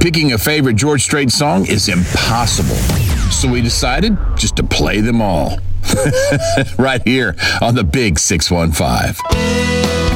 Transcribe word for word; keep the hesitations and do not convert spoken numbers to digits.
picking a favorite George Strait song is impossible. So we decided just to play them all. Right here on the Big six one five.